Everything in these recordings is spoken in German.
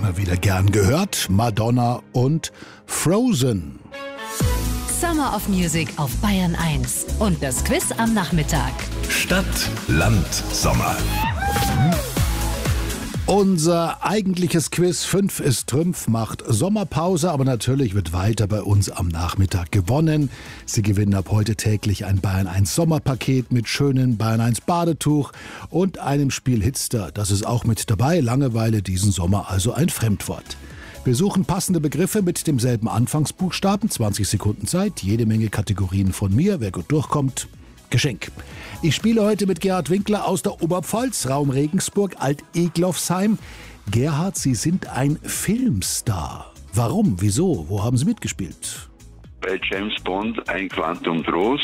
immer wieder gern gehört. Madonna und Frozen. Summer of Music auf Bayern 1 und das Quiz am Nachmittag. Stadt, Land, Sommer. Unser eigentliches Quiz 5 ist Trümpf, macht Sommerpause, aber natürlich wird weiter bei uns am Nachmittag gewonnen. Sie gewinnen ab heute täglich ein Bayern 1 Sommerpaket mit schönem Bayern 1 Badetuch und einem Spiel Hitster. Das ist auch mit dabei. Langeweile diesen Sommer, also ein Fremdwort. Wir suchen passende Begriffe mit demselben Anfangsbuchstaben. 20 Sekunden Zeit, jede Menge Kategorien von mir. Wer gut durchkommt, Geschenk. Ich spiele heute mit Gerhard Winkler aus der Oberpfalz, Raum Regensburg, Alt-Eglofsheim. Gerhard, Sie sind ein Filmstar. Warum? Wieso? Wo haben Sie mitgespielt? Bei James Bond, ein Quantum Trost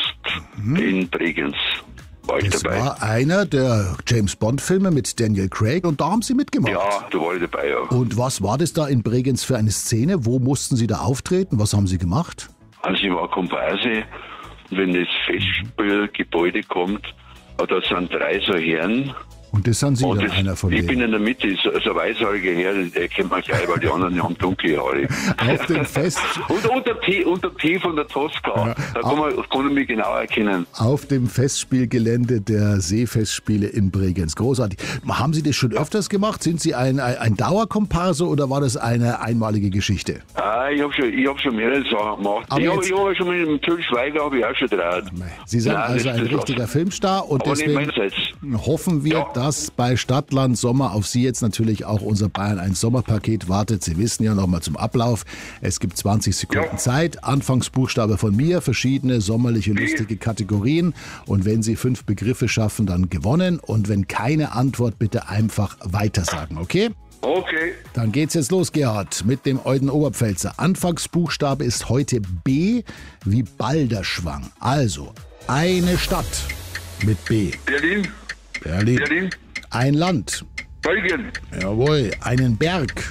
in Bregenz. War ich Das dabei. war einer der James Bond-Filme mit Daniel Craig und da haben Sie mitgemacht. Ja, da war ich dabei, ja. Und was war das da in Bregenz für eine Szene? Wo mussten Sie da auftreten? Was haben Sie gemacht? Also ich war Komparse, wenn das Festspielgebäude kommt, da sind 3 so Herren. Und das sind Sie Und dann einer von ich denen. bin in der Mitte, so ein weißhaariger Herr, der kennt man gleich, weil die anderen haben dunkle Haare. Auf dem Fest... Und der T von der Tosca, Ja. da kann man mich genau erkennen. Auf dem Festspielgelände der Seefestspiele in Bregenz. Großartig. Haben Sie das schon öfters gemacht? Sind Sie ein Dauerkomparse oder war das eine einmalige Geschichte? Ich hab schon mehrere Sachen gemacht. Aber Ich jetzt- habe schon mit dem Till Schweiger hab ich auch schon draht. Sie sind Nein, also das- ein das richtiger war's. Filmstar und Aber nicht deswegen meinerseits. hoffen wir, Ja. dass bei Stadtland Sommer auf Sie jetzt natürlich auch unser Bayern 1 Sommerpaket wartet. Sie wissen ja nochmal zum Ablauf. Es gibt 20 Sekunden Ja. Zeit. Anfangsbuchstabe von mir, verschiedene sommerliche, lustige Kategorien. Und wenn Sie 5 Begriffe schaffen, dann gewonnen. Und wenn keine Antwort, bitte einfach weitersagen, okay? Okay. Dann geht's jetzt los, Gerhard, mit dem Euden Oberpfälzer. Anfangsbuchstabe ist heute B wie Balderschwang. Also, eine Stadt mit B. Berlin. Berlin. Ein Land. Belgien. Jawohl. Einen Berg.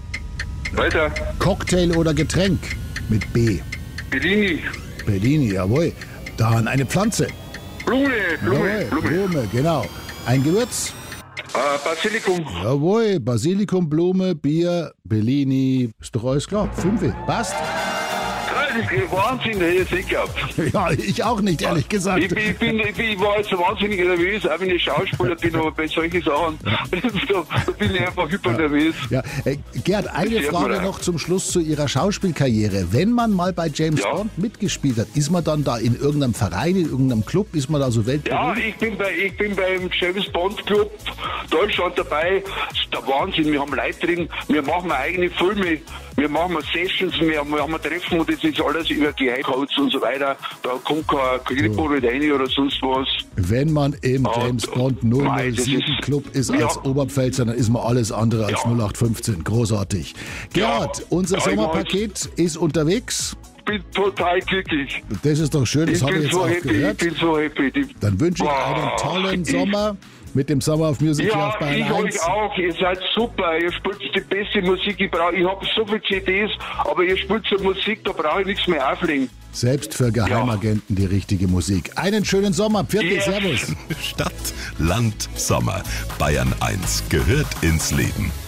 Weiter. Cocktail oder Getränk mit B. Bellini. Bellini, jawohl. Dann eine Pflanze. Blume. Jawohl, Blume, genau. Ein Gewürz. Basilikum. Jawohl. Basilikum, Blume, Bier, Bellini. Ist doch alles klar. 5. Passt? Das ist Wahnsinn, hätte ich jetzt nicht gehabt. Ja, ich auch nicht, ehrlich gesagt. Ich war jetzt so wahnsinnig nervös, auch wenn ich Schauspieler bin, aber bei solchen Sachen, da bin ich einfach hypernervös. Ja, Gerd, eine sieht man Frage ja. noch zum Schluss zu Ihrer Schauspielkarriere. Wenn man mal bei James Ja. Bond mitgespielt hat, ist man dann da in irgendeinem Verein, in irgendeinem Club, ist man da so weltberühmt? Ja, ich bin beim James Bond Club Deutschland dabei. Das ist der Wahnsinn. Wir haben Leute drin, wir machen eigene Filme, wir machen Sessions, wir haben Treffen und das ist alles über Geheimcodes und so weiter. Da kommt kein Kripo nicht rein oder sonst was. Wenn man im Ja, James Bond mei, das 007 ist- Club ist Ja. als Oberpfälzer, dann ist man alles andere als Ja. 0815. Großartig. Gerhard, unser Ja, ich Sommerpaket ist unterwegs. Ich bin total glücklich. Das ist doch schön, das Ich habe ich bin jetzt so auch happy, gehört. ich bin so happy. Dann wünsche ich einen Wow. tollen Sommer mit dem Summer of Music hier Ja, auf Bayern ich 1. euch auch. Ihr seid super. Ihr spielt die beste Musik. Ich habe so viele CDs, aber ihr spielt so Musik, da brauche ich nichts mehr auflegen. Selbst für Geheimagenten die richtige Musik. Einen schönen Sommer. Pfiat, Yes. Servus. Stadt, Land, Sommer. Bayern 1 gehört ins Leben.